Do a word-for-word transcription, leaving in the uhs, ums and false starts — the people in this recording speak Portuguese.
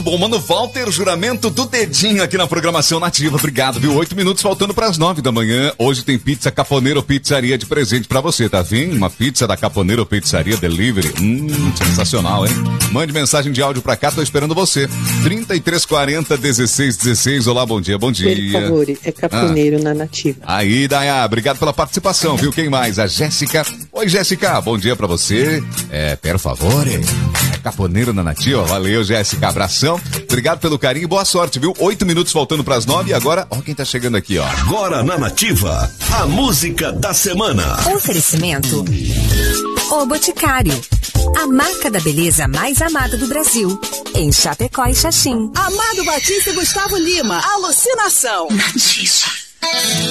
bom, mano, Walter, juramento do dedinho aqui na programação Nativa. Obrigado, viu? Oito minutos faltando para as nove da manhã. Hoje tem pizza Caponeiro Pizzaria de presente para você, tá vendo? Uma pizza da Caponeiro Pizzaria Delivery. Hum, sensacional, hein? Mande mensagem de áudio pra cá, tô esperando você. trinta e três quarenta, dezesseis dezesseis. Olá, bom dia, bom dia. Por favor, é Caponeiro ah. na Nativa. Aí, Daya, obrigado pela participação, viu? Quem mais? A Jéssica. Oi, Jéssica, bom dia pra você. É, per favor, é Caponeiro na Nativa. Valeu, Jéssica, abração. Obrigado pelo carinho e boa sorte, viu? Oito minutos faltando pras nove e agora, ó quem tá chegando aqui, ó. Agora na Nativa, a música da semana. Oferecimento O Boticário, a marca da beleza mais amada do Brasil, em Chapecó e Xaxim. Amado Batista e Gustavo Lima, alucinação. Nativa.